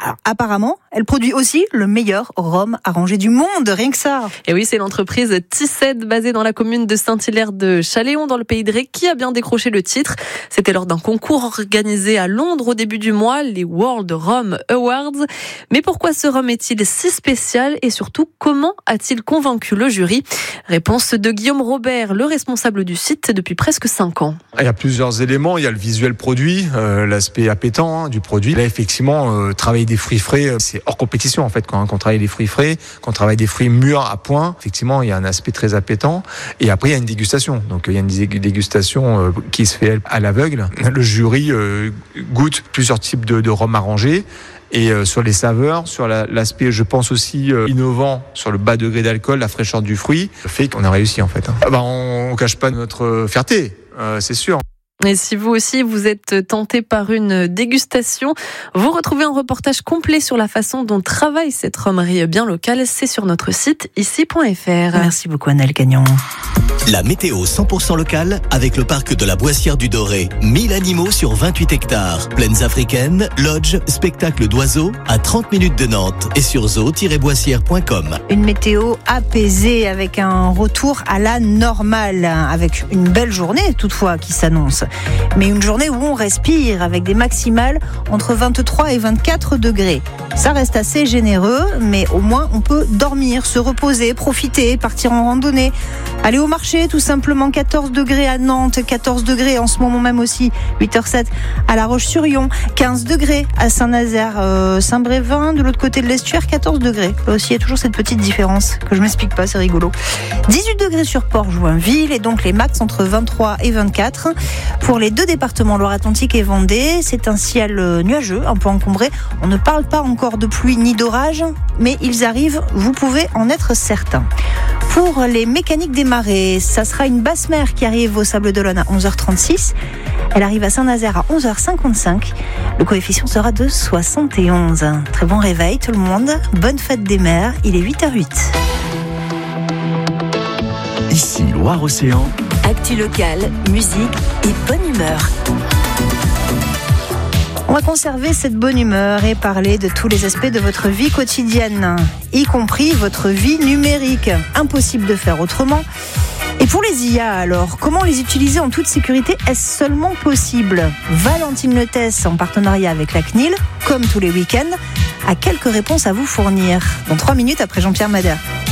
Alors, apparemment, elle produit aussi le meilleur rhum arrangé du monde, rien que ça. Et oui, c'est l'entreprise Tissette, basée dans la commune de Saint-Hilaire de Chaléon, dans le Pays de Ré, qui a bien décroché le titre. C'était lors d'un concours organisé à Londres au début du mois, les World Rum Awards. Mais pourquoi ce rhum est-il si spécial et surtout, comment a-t-il convaincu le jury? Réponse de Guillaume Robert, le responsable du site depuis presque 5 ans. Il y a plusieurs éléments. Il y a le visuel produit, l'aspect appétant du produit. Là, effectivement, travailler des fruits frais, c'est hors compétition en fait. Quand on travaille des fruits frais, quand on travaille des fruits mûrs à point, effectivement, il y a un aspect très appétant. Et après, il y a une dégustation. Donc, il y a une dégustation qui se fait à l'aveugle. Le jury goûte plusieurs types de rhum arrangés. Et sur les saveurs, sur l'aspect, je pense aussi innovant, sur le bas degré d'alcool, la fraîcheur du fruit, fait qu'on a réussi en fait. On cache pas notre fierté, c'est sûr. Et si vous aussi, vous êtes tenté par une dégustation, vous retrouvez un reportage complet sur la façon dont travaille cette rhumerie bien locale. C'est sur notre site ici.fr. Merci beaucoup, Annelle Cagnon. La météo 100% locale avec le parc de la Boissière du Doré. 1000 animaux sur 28 hectares. Plaines africaines, lodges, spectacles d'oiseaux à 30 minutes de Nantes et sur zoo-boissière.com. Une météo apaisée avec un retour à la normale, avec une belle journée toutefois qui s'annonce. Mais une journée où on respire avec des maximales entre 23 et 24 degrés. Ça reste assez généreux, mais au moins on peut dormir, se reposer, profiter, partir en randonnée, aller au marché tout simplement. 14 degrés à Nantes, 14 degrés en ce moment même aussi, 8h07 à La Roche-sur-Yon, 15 degrés à Saint-Nazaire, Saint-Brévin, de l'autre côté de l'estuaire, 14 degrés. Là aussi, il y a toujours cette petite différence que je m'explique pas, c'est rigolo. 18 degrés sur Port-Joinville et donc les max entre 23 et 24. Pour les 2 départements, Loire-Atlantique et Vendée, c'est un ciel nuageux, un peu encombré. On ne parle pas encore de pluie ni d'orage, mais ils arrivent, vous pouvez en être certain. Pour les mécaniques des marées, ça sera une basse mer qui arrive au Sables-d'Olonne à 11h36. Elle arrive à Saint-Nazaire à 11h55. Le coefficient sera de 71. Très bon réveil tout le monde. Bonne fête des mers. Il est 8h08. Ici Loire-Océan. Actu locale, musique et bonne humeur. On va conserver cette bonne humeur et parler de tous les aspects de votre vie quotidienne, y compris votre vie numérique. Impossible de faire autrement. Et pour les IA alors, comment les utiliser en toute sécurité? Est-ce seulement possible? Valentine Letès, en partenariat avec la CNIL, comme tous les week-ends, a quelques réponses à vous fournir. Dans 3 minutes après Jean-Pierre Madère.